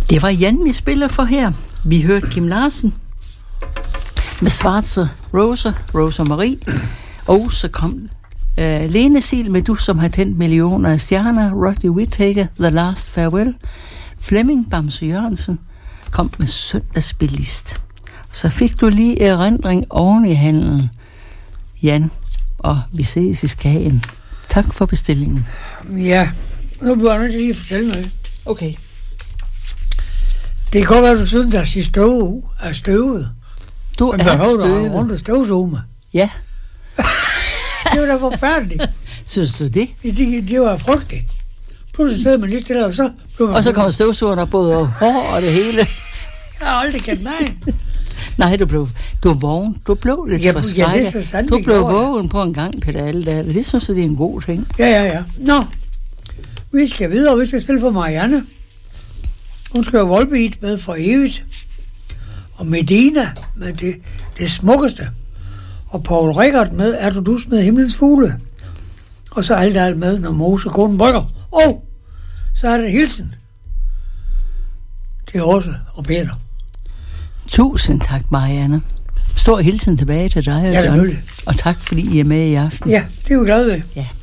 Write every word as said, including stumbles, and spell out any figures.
Det var Jan, vi spiller for her. Vi hørte Kim Larsen med Schwarze Rosa, Rosa Marie. Og så kom uh, Lene Sil med Du, som har tændt millioner af stjerner. Roddy Whittaker, The Last Farewell. Flemming Bamse Jørgensen kom med Søndagsbilist. Så fik du lige erindring oven i handlen, Jan, og vi ses i Skagen. Tak for bestillingen. Ja, nu bliver jeg nødt til lige at fortælle noget. Okay. Det kan godt være, at du synes, at sige støv er støvet. Du Man er behøver at støvet. rundt og støvsuge mig. Ja. Det var da forfærdeligt. Synes du det? Det, det var frygteligt. Pludselig sidder man lige stille, og så... Og så kommer støvsugeren og både hår og det hele. Jeg har aldrig kendt mig. Nej, du blev, du var vågen. Du blev lidt Ja, forskrækket. ja, det er så sandt, du det blev gjorde jeg. vågen på en gang, Peter Aldal. Det synes jeg, det er en god ting. Ja, ja, ja. Nå, vi skal videre, vi skal spille for Marianne. Hun skal have Volbeat med for evigt. Og Medina med det, det smukkeste. Og Paul Rickard med Er du dus med himlens fugle. Og så alt alt med, når Mose konen brygger. Og så er det hilsen. Det er Åse og Peter. Tusind tak, Marianne. Stor hilsen tilbage til dig og Ja, John. selvfølgelig. Og tak, fordi I er med i aften. Ja, det er vi glade ved. Ja.